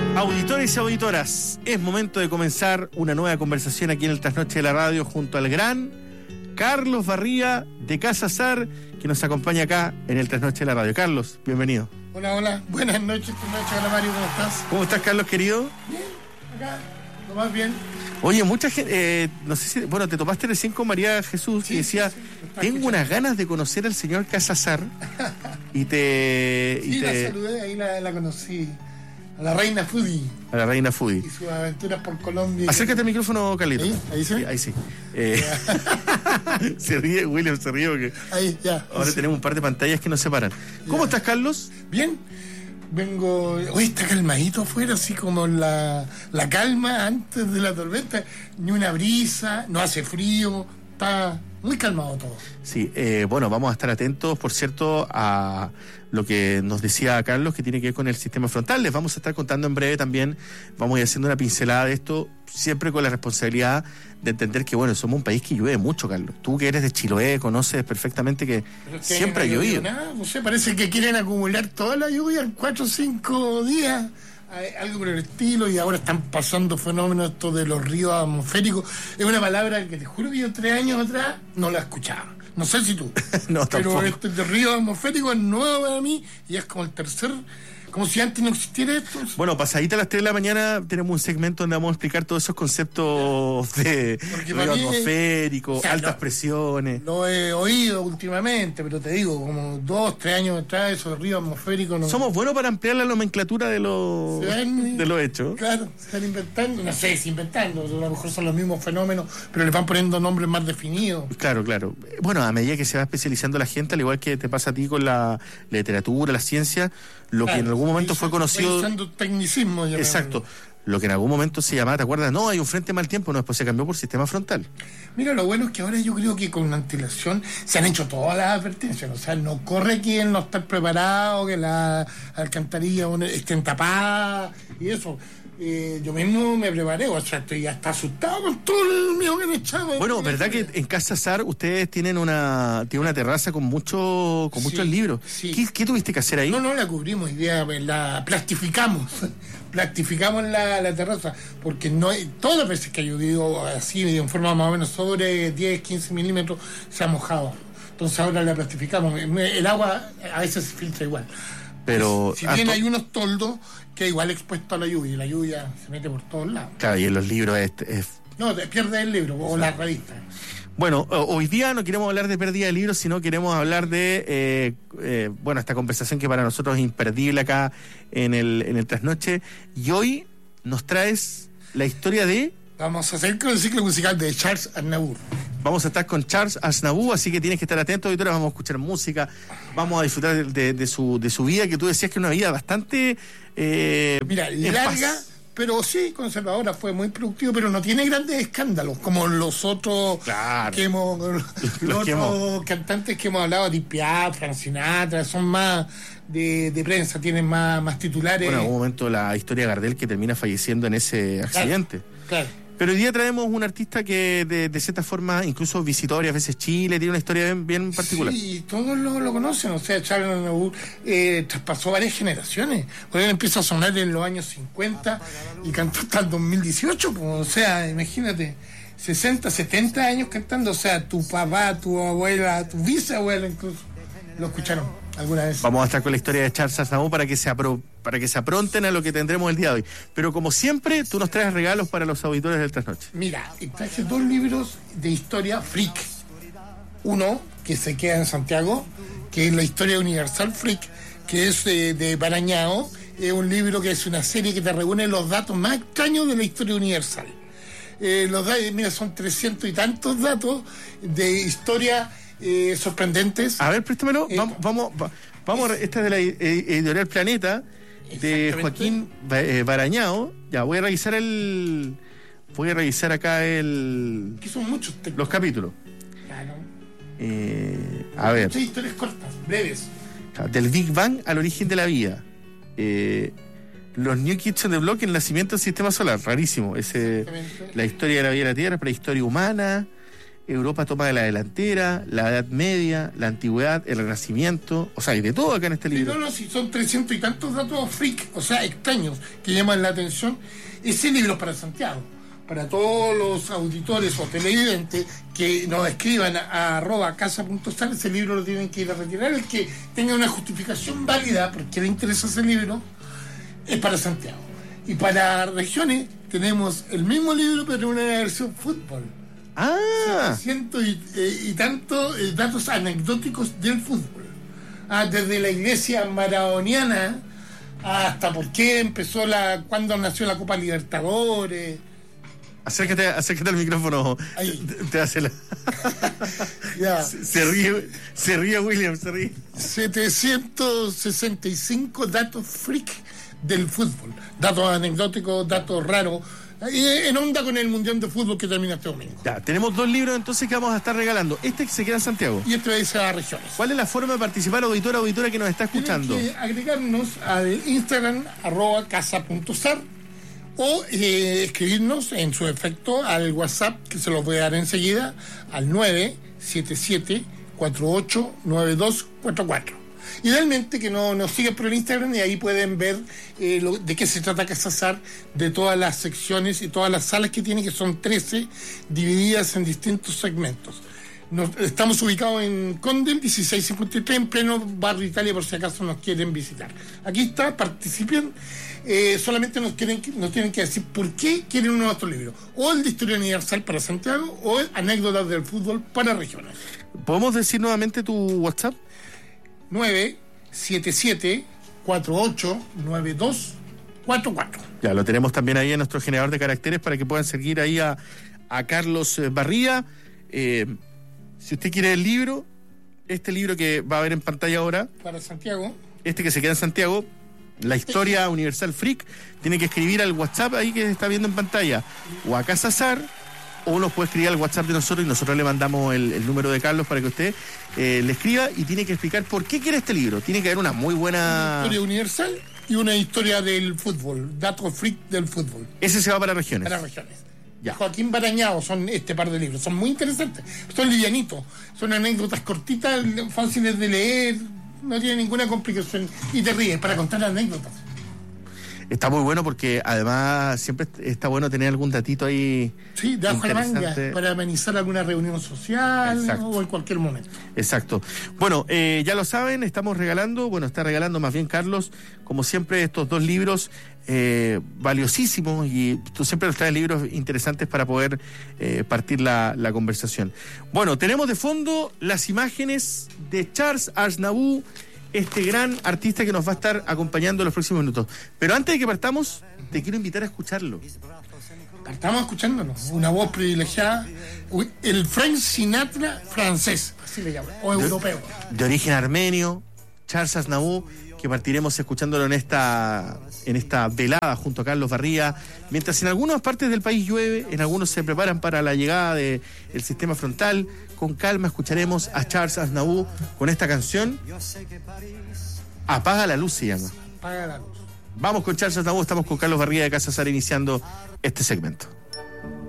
Auditores y auditoras, es momento de comenzar una nueva conversación aquí en el Trasnoche de la Radio junto al gran Carlos Barría de Casa Sar, que nos acompaña acá en el Trasnoche de la Radio. Carlos, bienvenido. Hola, buenas noches, hola Mario, ¿cómo estás? ¿Cómo estás, Carlos, querido? Bien, acá, lo más bien. Oye, mucha gente, no sé si, bueno, te topaste recién con María Jesús, que decía, tengo unas ganas de conocer al señor Casa Sar, y te... la saludé, ahí la conocí. A la reina Foodie. A la reina Foodie. Y sus aventuras por Colombia. Acércate al micrófono, Carlito. ¿Ahí sí? Ahí sí. Se ríe, William, se ríe porque ahí, ya. Ahora sí. Tenemos un par de pantallas que nos separan. ¿Cómo estás, Carlos? Bien. Vengo... Hoy está calmadito afuera, así como la calma antes de la tormenta. Ni una brisa, no hace frío, está muy calmado todo. Sí, bueno, vamos a estar atentos, por cierto, a lo que nos decía Carlos, que tiene que ver con el sistema frontal. Les vamos a estar contando en breve también, vamos a ir haciendo una pincelada de esto, siempre con la responsabilidad de entender que, bueno, somos un país que llueve mucho, Carlos. Tú que eres de Chiloé, conoces perfectamente que siempre ha llovido. Nada, no sé, parece que quieren acumular toda la lluvia en 4 o 5 días, algo por el estilo, y ahora están pasando fenómenos estos de los ríos atmosféricos. Es una palabra que te juro que yo 3 años atrás no la escuchaba. No sé si tú. No, pero tampoco. este de río atmosférico es nuevo para mí y es como el tercer, como si antes no existiera esto. Bueno, pasadita a las 3 de la mañana tenemos un segmento donde vamos a explicar todos esos conceptos de río atmosférico, o sea, altas presiones. Lo he oído últimamente, pero te digo, como 2, 3 años atrás, esos ríos atmosféricos... No... Somos buenos para ampliar la nomenclatura de los hechos. Claro, se están inventando, no sé si inventando, a lo mejor son los mismos fenómenos, pero le van poniendo nombres más definidos. Claro. Bueno, a medida que se va especializando la gente, al igual que te pasa a ti con la literatura, la ciencia, lo que en algún momento fue conocido... usando tecnicismo. Exacto. Lo que en algún momento se llamaba, ¿te acuerdas? No, hay un frente mal tiempo, no, después se cambió por sistema frontal. Mira, lo bueno es que ahora yo creo que con antelación se han hecho todas las advertencias, o sea, no corre quien no está preparado, que las alcantarillas estén tapadas y eso. Yo mismo me preparé, o sea, estoy hasta asustado con todo el miedo que me echaba. Bueno, ¿verdad que en Casa Sar ustedes tienen una terraza con muchos libros? Sí. ¿Qué tuviste que hacer ahí? No, la cubrimos, la plastificamos. Plastificamos la terraza, porque no hay, todas las veces que ha llovido así, en forma más o menos sobre 10, 15 milímetros, se ha mojado. Entonces ahora la plastificamos. El agua a veces se filtra igual. Pero si bien hay unos toldos que igual expuestos a la lluvia, y la lluvia se mete por todos lados. Claro, y en los libros No, te pierdes el libro, o la revista. Bueno, hoy día no queremos hablar de pérdida de libros, sino queremos hablar de, esta conversación que para nosotros es imperdible acá en el Trasnoche. Y hoy nos traes la historia de... Vamos a hacer con el ciclo musical de Charles Aznavour. Vamos a estar con Charles Aznavour, así que tienes que estar atento, auditores. Vamos a escuchar música, vamos a disfrutar de su vida, que tú decías que es una vida bastante... larga, pero sí, conservadora, fue muy productivo, pero no tiene grandes escándalos, como los otros cantantes que hemos hablado, Edith Piaf, Frank Sinatra, son más de prensa, tienen más titulares. Bueno, en algún momento la historia de Gardel, que termina falleciendo en ese accidente. Claro. Pero hoy día traemos un artista que de cierta forma incluso visitó varias veces Chile, tiene una historia bien particular. Sí, todos lo conocen, o sea, Charles Aznavour traspasó varias generaciones. Hoy empieza a sonar en los años 50 y cantó hasta el 2018, pues, o sea, imagínate, 60, 70 años cantando, o sea, tu papá, tu abuela, tu bisabuela incluso, lo escucharon alguna vez. Vamos a estar con la historia de Charles Aznavour para que se apronten a lo que tendremos el día de hoy. Pero como siempre, tú nos traes regalos para los auditores del Trasnoche. Mira, traje 2 libros de historia freak. Uno, que se queda en Santiago, que es la historia universal freak, que es de Barañao. Es un libro que es una serie que te reúne los datos más extraños de la historia universal. Mira, son 300 y tantos datos de historia sorprendentes. A ver, préstamelo. Vamos, esta es de la editorial Planeta, de Joaquín Barañao. Ya, voy a revisar acá que son muchos textos. los capítulos. Claro. A ver. Muchas historias cortas, breves. Del Big Bang al origen de la vida. Los New Kids on the Block, el nacimiento del sistema solar. Rarísimo. La historia de la vida de la Tierra, prehistoria humana. Europa toma de la delantera, la Edad Media, la Antigüedad, el Renacimiento, o sea, hay de todo acá en este libro. No, si son 300 y tantos datos freak, o sea, extraños, que llaman la atención. Ese libro es para Santiago, para todos los auditores o televidentes que nos escriban a @casa.sal, ese libro lo tienen que ir a retirar. El que tenga una justificación válida porque le interesa ese libro, es para Santiago. Y para regiones tenemos el mismo libro, pero en una versión fútbol. Cientos y tantos datos anecdóticos del fútbol. Desde la iglesia maradoniana hasta por qué empezó cuándo nació la Copa Libertadores. Acércate al micrófono. Ahí. Te hace la... Ya. Se ríe William, se ríe. 765 datos freak del fútbol. Datos anecdóticos, datos raros. En onda con el Mundial de Fútbol que termina este domingo. Ya, tenemos 2 libros entonces que vamos a estar regalando. Este se queda en Santiago. Y este va a regiones. ¿Cuál es la forma de participar, auditora que nos está escuchando? Tienen que agregarnos al Instagram @casa.sar o escribirnos en su efecto al WhatsApp, que se los voy a dar enseguida, al 977-489244. Idealmente que nos sigan por el Instagram y ahí pueden ver de qué se trata Casa Sar, de todas las secciones y todas las salas que tiene, que son 13, divididas en distintos segmentos. Estamos ubicados en Condel 1653, en pleno barrio Italia, por si acaso nos quieren visitar. Aquí está, participen. Solamente nos tienen que decir por qué quieren uno de estos libros, o el de Historia Universal para Santiago, o Anécdotas del Fútbol para regiones. ¿Podemos decir nuevamente tu WhatsApp? 977-489244. Ya, lo tenemos también ahí en nuestro generador de caracteres para que puedan seguir ahí a Carlos Barría. Si usted quiere el libro, este libro que va a ver en pantalla ahora, para Santiago, este que se queda en Santiago, la Historia Universal Freak, tiene que escribir al WhatsApp ahí que está viendo en pantalla, o a Casa Sar, o nos puede escribir al WhatsApp de nosotros y nosotros le mandamos el número de Carlos para que usted le escriba, y tiene que explicar por qué quiere este libro. Tiene que haber una muy buena... Historia universal y una historia del fútbol, datos freak del fútbol. Ese se va para regiones. Para regiones. Ya. Joaquín Barañao son este par de libros, son muy interesantes, son livianitos, son anécdotas cortitas, fáciles de leer, no tienen ninguna complicación y te ríes para contar anécdotas. Está muy bueno porque además siempre está bueno tener algún datito ahí. Sí, de ajo a la manga, para amenizar alguna reunión social. Exacto. O en cualquier momento. Exacto. Bueno, ya lo saben, estamos regalando, está regalando más bien Carlos, como siempre, estos 2 libros valiosísimos, y tú siempre nos traes libros interesantes para poder partir la conversación. Bueno, tenemos de fondo las imágenes de Charles Aznavour, este gran artista que nos va a estar acompañando en los próximos minutos. Pero antes de que partamos, te quiero invitar a escucharlo. Estamos escuchándolo, una voz privilegiada, el Frank Sinatra francés, así le llaman, o europeo. De origen armenio, Charles Aznavour, que partiremos escuchándolo en esta velada junto a Carlos Barría, mientras en algunas partes del país llueve, en algunos se preparan para la llegada del sistema frontal. Con calma escucharemos a Charles Aznavour con esta canción, Apaga la luz se llama. Apaga la luz. Vamos con Charles Aznavour, estamos con Carlos Barría de Casa Sar iniciando este segmento.